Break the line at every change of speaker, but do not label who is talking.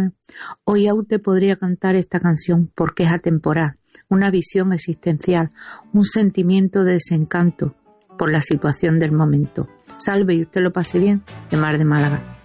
años, hoy aún te podría cantar esta canción porque es atemporal, una visión existencial, un sentimiento de desencanto por la situación del momento. Salve y usted lo pase bien, de Mar de Málaga.